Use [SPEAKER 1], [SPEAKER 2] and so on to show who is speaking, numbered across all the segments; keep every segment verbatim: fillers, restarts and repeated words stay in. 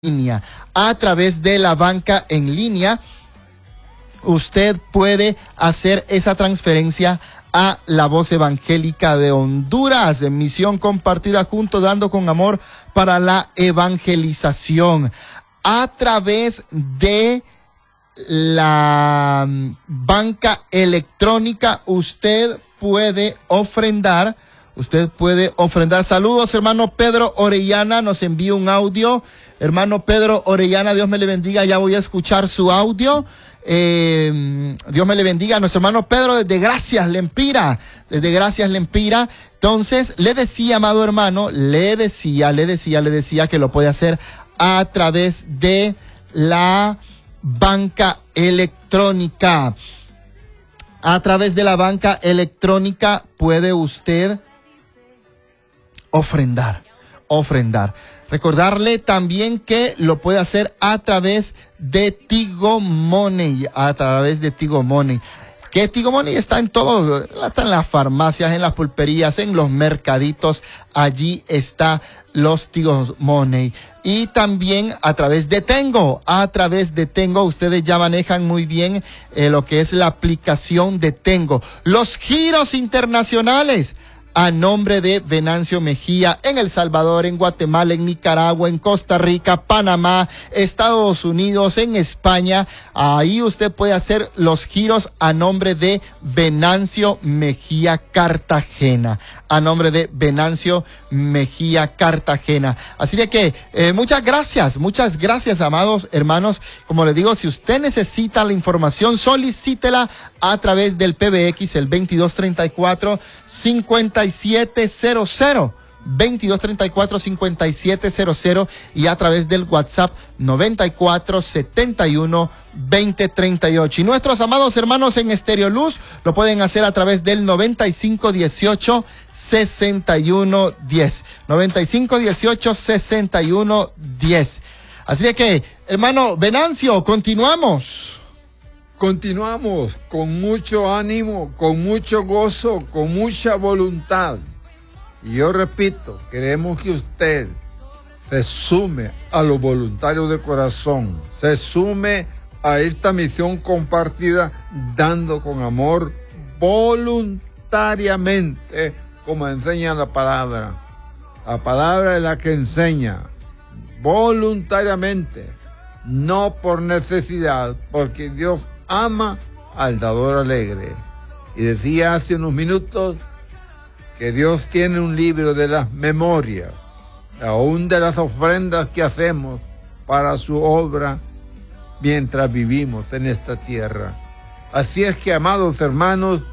[SPEAKER 1] línea. A través de la banca en línea, usted puede hacer esa transferencia a la Voz Evangélica de Honduras, en misión compartida junto, dando con amor para la evangelización. A través de la banca electrónica, usted puede ofrendar, usted puede ofrendar. Saludos, hermano Pedro Orellana, nos envía un audio. Hermano Pedro Orellana, Dios me le bendiga, ya voy a escuchar su audio. Eh, Dios me le bendiga a nuestro hermano Pedro desde Gracias Lempira, desde Gracias Lempira. Entonces, le decía, amado hermano, le decía, le decía, le decía que lo puede hacer a través de la banca electrónica. A través de la banca electrónica puede usted ofrendar, ofrendar. Recordarle también que lo puede hacer a través de Tigo Money, a través de Tigo Money. Que Tigo Money está en todo, está en las farmacias, en las pulperías, en los mercaditos, allí está los Tigo Money. Y también a través de Tengo, a través de Tengo, ustedes ya manejan muy bien eh, lo que es la aplicación de Tengo. Los giros internacionales, a nombre de Venancio Mejía, en El Salvador, en Guatemala, en Nicaragua, en Costa Rica, Panamá, Estados Unidos, en España. Ahí usted puede hacer los giros a nombre de Venancio Mejía Cartagena, a nombre de Venancio Mejía Cartagena. Así de que eh, muchas gracias, muchas gracias, amados hermanos. Como les digo, si usted necesita la información, solicítela a través del P B X, el veintidós treinta y cuatro, cincuenta y siete cero cero, veintidós treinta y cuatro, cincuenta y siete cero cero, y a través del WhatsApp noventa y cuatro, setenta y uno, veinte, treinta y ocho. Y nuestros amados hermanos en Estéreo Luz lo pueden hacer a través del noventa y cinco dieciocho, sesenta y uno diez, noventa y cinco dieciocho, sesenta y uno diez. Así de que, hermano Venancio, continuamos.
[SPEAKER 2] Continuamos con mucho ánimo, con mucho gozo, con mucha voluntad. Y yo repito, queremos que usted se sume a los voluntarios de corazón, se sume a esta misión compartida, dando con amor voluntariamente, como enseña la palabra. La palabra es la que enseña, voluntariamente, no por necesidad, porque Dios ama al dador alegre. Y decía hace unos minutos que Dios tiene un libro de las memorias, aún de las ofrendas que hacemos para su obra mientras vivimos en esta tierra. Así es que, amados hermanos,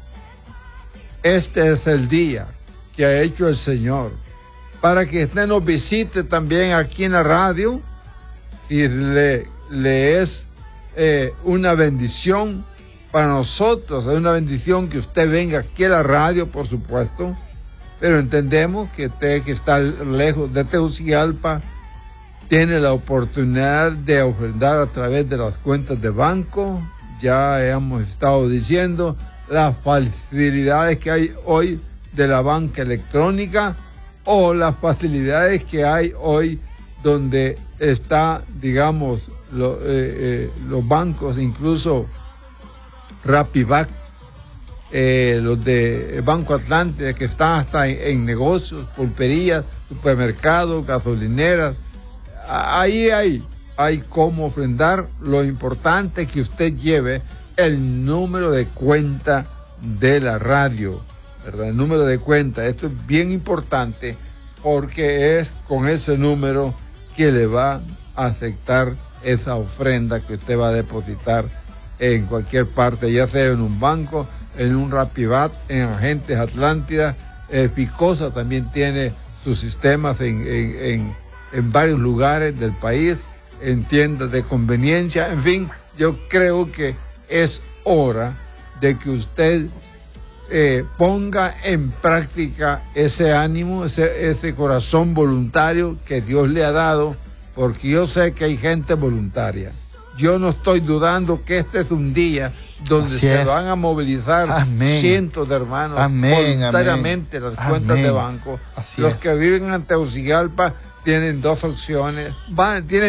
[SPEAKER 2] este es el día que ha hecho el Señor, para que usted nos visite también aquí en la radio, y le, le es Eh, una bendición para nosotros, es una bendición que usted venga aquí a la radio, por supuesto, pero entendemos que usted que está lejos de Tegucigalpa tiene la oportunidad de ofrendar a través de las cuentas de banco. Ya hemos estado diciendo las facilidades que hay hoy de la banca electrónica, o las facilidades que hay hoy donde está, digamos, Lo, eh, eh, los bancos, incluso Rapibac, eh, los de Banco Atlántida, que están hasta en, en negocios, pulperías, supermercados, gasolineras. Ahí hay, hay cómo ofrendar. Lo importante es que usted lleve el número de cuenta de la radio, ¿verdad? El número de cuenta. Esto es bien importante, porque es con ese número que le va a aceptar esa ofrenda que usted va a depositar en cualquier parte, ya sea en un banco, en un Rapibat, en Agentes Atlántida. eh, Picosa también tiene sus sistemas en, en, en, en varios lugares del país, en tiendas de conveniencia. En fin, yo creo que es hora de que usted eh, ponga en práctica ese ánimo, ese, ese corazón voluntario que Dios le ha dado, porque yo sé que hay gente voluntaria. Yo no estoy dudando que este es un día donde
[SPEAKER 1] Así
[SPEAKER 2] se
[SPEAKER 1] es.
[SPEAKER 2] van a movilizar
[SPEAKER 1] Amén.
[SPEAKER 2] cientos de hermanos
[SPEAKER 1] Amén,
[SPEAKER 2] voluntariamente
[SPEAKER 1] amén.
[SPEAKER 2] las cuentas
[SPEAKER 1] Amén.
[SPEAKER 2] de banco.
[SPEAKER 1] Así
[SPEAKER 2] Los
[SPEAKER 1] es.
[SPEAKER 2] que viven en Tegucigalpa tienen dos opciones, van, tienen